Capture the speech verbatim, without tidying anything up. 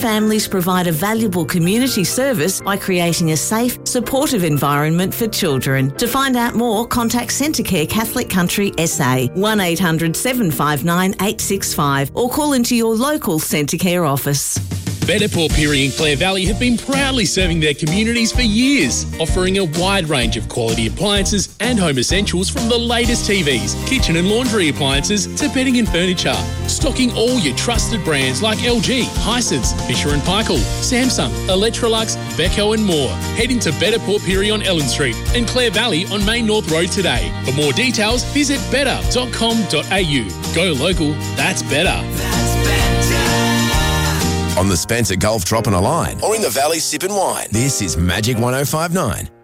Families provide a valuable community service by creating a safe, supportive environment for children. To find out more, contact Centrecare Catholic Country S A, one eight hundred seven five nine eight six five, or call into your local Centrecare office. Better Port Pirie and Clare Valley have been proudly serving their communities for years, offering a wide range of quality appliances and home essentials from the latest T Vs, kitchen and laundry appliances to bedding and furniture. Stocking all your trusted brands like L G, Hisense, Fisher and Paykel, Samsung, Electrolux, Beko and more. Head into Better Port Pirie on Ellen Street and Clare Valley on Main North Road today. For more details, visit better dot com dot a u. Go local, that's better. That's better. On the Spencer Gulf Drop and a Line, or in the Valley Sip and Wine. This is Magic one oh five nine.